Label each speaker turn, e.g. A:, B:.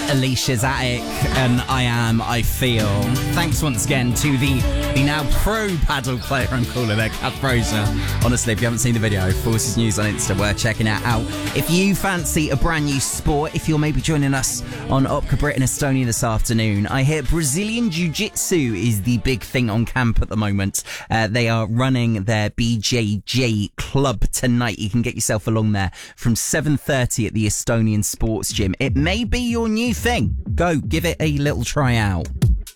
A: Alicia's Attic and I Feel. Thanks once again to the now pro paddle player, I'm calling her, Kath Fraser. Honestly, if you haven't seen the video, Forces News on Insta, we're checking it out. If you fancy a brand new sport, if you're maybe joining us on Opca Britain Estonia this afternoon, I hear Brazilian Jiu-Jitsu is the big thing on camp at the moment. They are running their BJJ club tonight. You can get yourself along there from 7:30 at the Estonian Sports Gym. It may be your new thing. Go, give it a little try out.